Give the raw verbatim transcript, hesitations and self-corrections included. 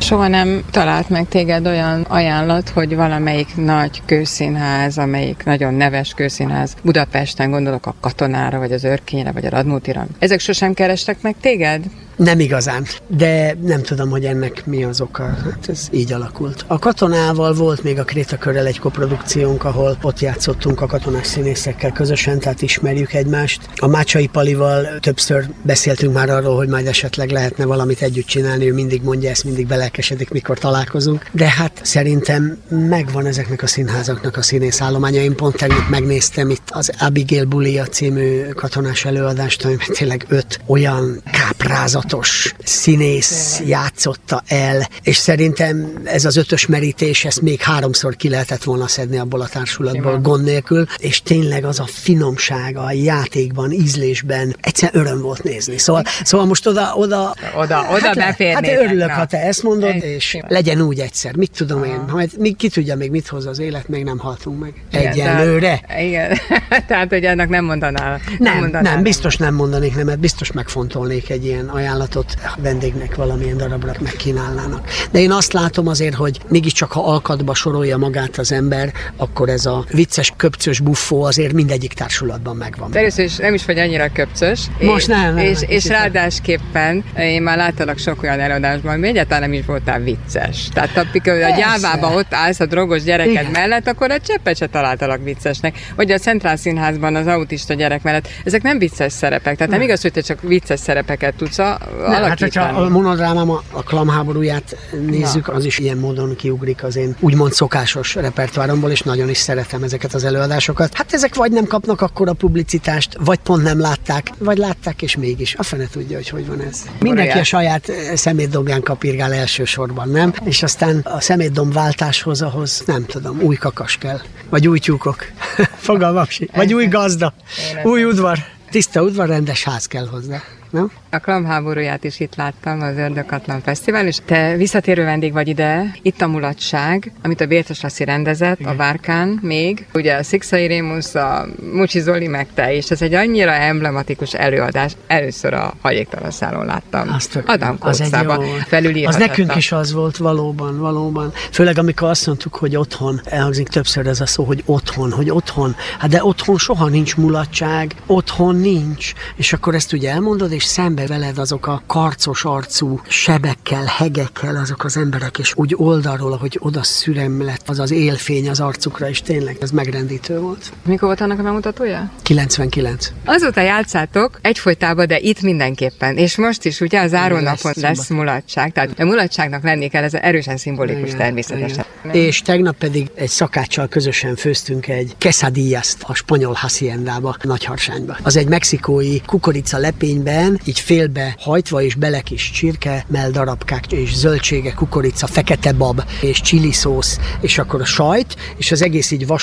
Soha nem talált meg téged olyan ajánlat, hogy valamelyik nagy kőszínház, amelyik nagyon neves kőszínház, Budapesten, gondolok a Katonára, vagy az Örkényre, vagy a Radnótira. Ezek sosem kerestek meg téged? Nem igazán, de nem tudom, hogy ennek mi az oka. Hát ez így alakult. A Katonával volt még a Krétakörrel egy koprodukciónk, ahol ott játszottunk a katonás színészekkel közösen, tehát ismerjük egymást. A Mácsai Palival többször beszéltünk már arról, hogy majd esetleg lehetne valamit együtt csinálni, ő mindig mondja ezt, mindig belelkesedik, mikor találkozunk. De hát szerintem megvan ezeknek a színházaknak a színészállománya. Én pont tegnap megnéztem itt az Abigail Bulia című katonás előadást, amiben tényleg öt olyan káprázat színész játszotta el, és szerintem ez az ötös merítés, ezt még háromszor ki lehetett volna szedni abból a társulatból gond nélkül, és tényleg az a finomság a játékban, ízlésben, egyszerűen öröm volt nézni. Szóval, szóval most oda, oda, oda, oda hát, beférnétek. Hát örülök, ha te ezt mondod, és legyen úgy egyszer. Mit tudom Aha. én, majd mi, ki tudja még mit hoz az élet, még nem haltunk meg. Egyelőre. Igen, tehát, hogy ennek nem mondanál. Nem, nem, mondanál, nem biztos nem mondanék nemet, biztos megfontolnék egy ilyen ajánlatot, a vendégnek valamilyen darabra megkínálnának. De én azt látom azért, hogy mégiscsak ha alkatba sorolja magát az ember, akkor ez a vicces, köpcös buffó azért mindegyik társulatban megvan. Először is nem is vagy annyira köpcös. Most és, nem, nem. És, nem és ráadásképpen én már láttalak sok olyan előadásban, hogy egyáltalán nem is voltál vicces. Tehát amikor a gyávában ott állsz a drogos gyereked Igen. mellett, akkor a cseppet se találtalak viccesnek. Vagy a Centrál Színházban az autista gyerek mellett. Ezek nem vicces szerepek. Tehát nem, nem igaz, hogy te csak vicces szerepeket tudsz Nem, hát, hogyha a monodrámám a, a klamháborúját nézzük, Na. az is ilyen módon kiugrik az én úgymond szokásos repertoáromból, és nagyon is szeretem ezeket az előadásokat. Hát ezek vagy nem kapnak akkora publicitást, vagy pont nem látták, vagy látták, és mégis. A fene tudja, hogy hogy van ez. Mindenki a saját szemétdombján kapirgál elsősorban, nem? És aztán a szemétdombváltáshoz, ahhoz nem tudom, új kakas kell, vagy új tyúkok, fogalmam sincs, vagy új gazda, új udvar, tiszta udvar, rendes ház kell hozzá. Nem? A klamháborúját is itt láttam az Ördögkatlan Fesztivál, és te visszatérő vendég vagy ide, itt a mulatság, amit a Bértes Laci rendezett, Igen. a Várkán még, ugye a Szikszai Rémusz, a Mucsi Zoli meg te, és ez egy annyira emblematikus előadás. Először a Hajléktalan Szálon láttam. Adam Kócában felülírhatatlan. Az nekünk is az volt valóban, valóban. Főleg amikor azt mondtuk, hogy otthon, elhangzik többször ez a szó, hogy otthon, hogy otthon. Hát de otthon soha nincs mulatság, otthon nincs. És akkor ezt ugye elmondod, és szembe veled azok a karcos arcú sebekkel, hegekkel azok az emberek, és úgy oldalról, ahogy oda szürem lett az az élfény az arcukra, és tényleg ez megrendítő volt. Mikor volt annak a bemutatója? kilencvenkilenc. Azóta játszátok egyfolytában, de itt mindenképpen. És most is ugye a zárónapon lesz, lesz mulatság. Tehát a mulatságnak lenni kell, ez erősen szimbolikus igen, természetesen. Igen. És tegnap pedig egy szakáccsal közösen főztünk egy quesadillas-t a spanyol haciendába, Nagyharsányba. Az egy mexikói kukorica lepényben, így félbe hajtva, és bele kis csirke, mell darabkák, és zöldsége, kukorica, fekete bab, és chili szósz, és akkor a sajt, és az egész így vas